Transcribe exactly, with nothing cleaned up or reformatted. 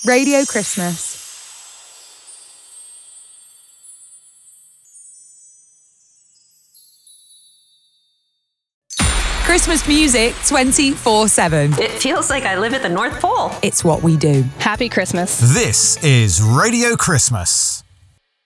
Radio Christmas. Christmas music twenty-four seven. It feels like I live at the North Pole. It's what we do. Happy Christmas. This is Radio Christmas.